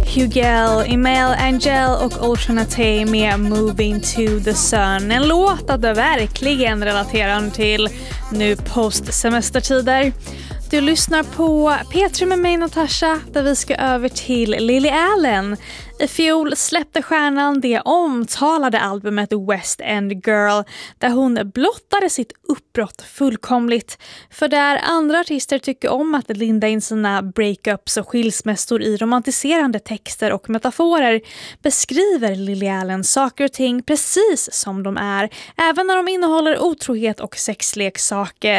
Hugel, Email Angel och Alternate med Moving to the Sun. En låt att verkligen relatera till nu post-semestertider. Du lyssnar på P3 med mig Natasha, där vi ska över till Lily Allen. I fjol släppte stjärnan det omtalade albumet West End Girl, där hon blottade sitt uppbrott fullkomligt. För där andra artister tycker om att linda in sina breakups och skilsmässor i romantiserande texter och metaforer, beskriver Lily Allen saker och ting precis som de är, även när de innehåller otrohet och sexleksaker.